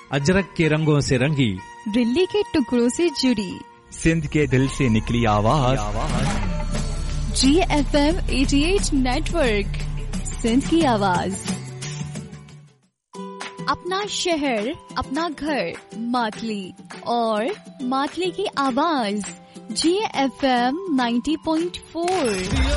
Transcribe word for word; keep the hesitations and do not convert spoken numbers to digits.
अजरक के रंगों से रंगी, दिल्ली के टुकड़ों से जुड़ी, सिंध के दिल से निकली आवाज, जी एफ एम अठासी नेटवर्क, सिंध की आवाज। अपना शहर, अपना घर, मातली और मातली की आवाज, जी एफ एम नब्बे पॉइंट चार।